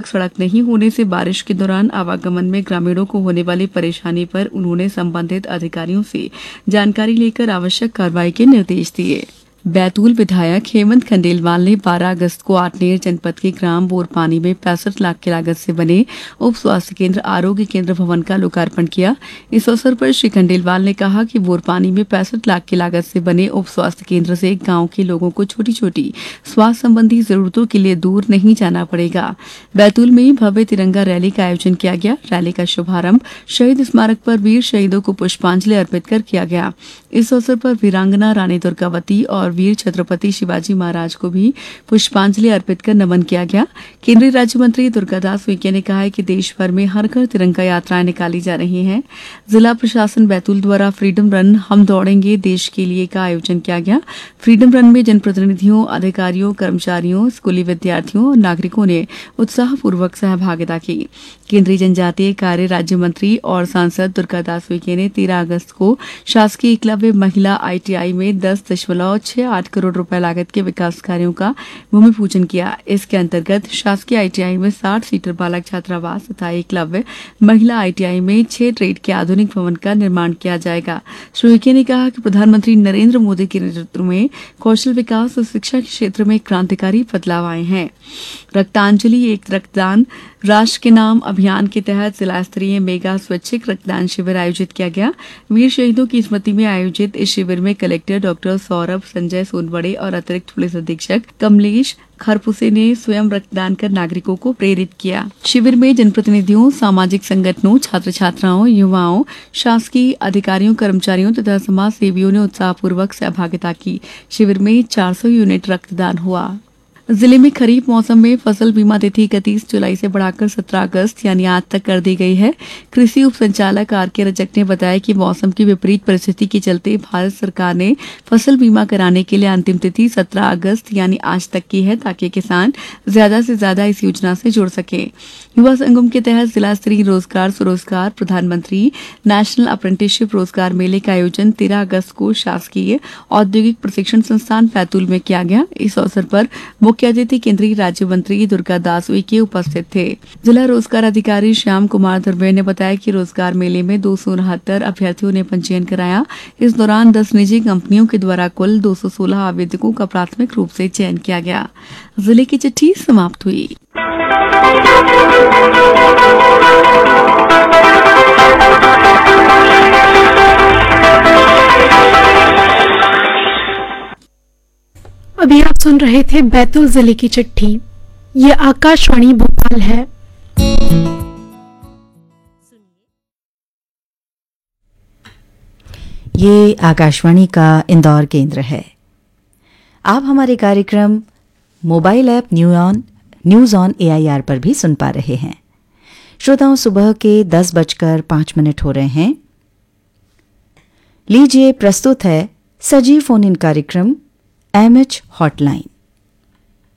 सड़क नहीं होने से बारिश के दौरान आवागमन में ग्रामीणों को होने वाली परेशानी पर उन्होंने संबंधित अधिकारियों से जानकारी लेकर आवश्यक कार्रवाई के निर्देश दिए। बैतूल विधायक हेमंत खंडेलवाल ने 12 अगस्त को आठनेर जनपद के ग्राम बोरपानी में 65 लाख की लागत से बने उप स्वास्थ्य केंद्र आरोग्य केंद्र भवन का लोकार्पण किया। इस अवसर पर श्री खंडेलवाल ने कहा कि बोरपानी में 65 लाख की लागत से बने उप स्वास्थ्य केंद्र से गांव के लोगों को छोटी छोटी स्वास्थ्य संबंधी जरूरतों के लिए दूर नहीं जाना पड़ेगा। बैतूल में भव्य तिरंगा रैली का आयोजन किया गया। रैली का शुभारंभ शहीद स्मारक पर वीर शहीदों को पुष्पांजलि अर्पित कर किया गया। इस अवसर पर वीरांगना रानी दुर्गावती और वीर छत्रपति शिवाजी महाराज को भी पुष्पांजलि अर्पित कर नमन किया गया। केंद्रीय राज्य मंत्री दुर्गादास उइके ने कहा है कि देश भर में हर घर तिरंगा यात्राएं निकाली जा रही हैं। जिला प्रशासन बैतूल द्वारा फ्रीडम रन हम दौड़ेंगे देश के लिए का आयोजन किया गया। फ्रीडम रन में जनप्रतिनिधियों, अधिकारियों, कर्मचारियों, स्कूली विद्यार्थियों और नागरिकों ने उत्साहपूर्वक सहभागिता की। केंद्रीय जनजातीय कार्य राज्य मंत्री और सांसद दुर्गादास उइके ने 13 अगस्त को शासकीय एकलव्य महिला ITI में 10.68 करोड़ रुपए लागत के विकास कार्यों का भूमि पूजन किया। इसके अंतर्गत शासकीय ITI में 60 सीटर बालक छात्रावास तथा एकलव्य महिला ITI में 6 ट्रेड के आधुनिक भवन का निर्माण किया जाएगा। श्री उइके ने कहा कि प्रधानमंत्री नरेंद्र मोदी के नेतृत्व में कौशल विकास और शिक्षा के क्षेत्र में क्रांतिकारी बदलाव आए हैं। रक्तांजलि एक रक्तदान राष्ट्र के नाम अभियान के तहत जिला स्तरीय मेगा स्वैच्छिक रक्तदान शिविर आयोजित किया गया। वीर शहीदों की स्मृति में आयोजित इस शिविर में कलेक्टर डॉक्टर सौरभ संजय सोनवड़े और अतिरिक्त पुलिस अधीक्षक कमलेश खरपुसे ने स्वयं रक्तदान कर नागरिकों को प्रेरित किया। शिविर में जनप्रतिनिधियों, सामाजिक संगठनों, छात्र छात्राओं, युवाओं, शासकीय अधिकारियों, कर्मचारियों तथा समाज सेवियों ने उत्साहपूर्वक सहभागिता की। शिविर में 400 यूनिट रक्तदान हुआ। जिले में खरीफ मौसम में फसल बीमा तिथि 31 जुलाई से बढ़ाकर 17 अगस्त यानी आज तक कर दी गई है। कृषि उप संचालक RK रजक ने बताया कि मौसम की विपरीत परिस्थिति के चलते भारत सरकार ने फसल बीमा कराने के लिए अंतिम तिथि 17 अगस्त यानी आज तक की है, ताकि किसान ज्यादा से ज्यादा इस योजना से जुड़ सके। युवा संगम के तहत जिला स्तरीय रोजगार स्वरोजगार प्रधानमंत्री नेशनल अप्रेंटिसशिप रोजगार मेले का आयोजन 13 अगस्त को शासकीय औद्योगिक प्रशिक्षण संस्थान बैतूल में किया गया। इस अवसर पर मुख्य अतिथि केंद्रीय राज्य मंत्री दुर्गादास उइके उपस्थित थे। जिला रोजगार अधिकारी श्याम कुमार धर्वे ने बताया कि रोजगार मेले में 269 अभ्यर्थियों ने पंजीयन कराया। इस दौरान 10 निजी कंपनियों के द्वारा कुल 216 आवेदकों का प्राथमिक रूप से चयन किया गया। जिले की चिट्ठी समाप्त हुई। अभी आप सुन रहे थे बैतूल जिले की चिट्ठी। ये आकाशवाणी भोपाल है। ये आकाशवाणी का इंदौर केंद्र है। आप हमारे कार्यक्रम mobile app news on AIR पर भी सुन पा रहे हैं। श्रोताओं, सुबह के 10:05 हो रहे हैं। लीजिए प्रस्तुत है सजीव फोन इन कार्यक्रम MH हॉटलाइन।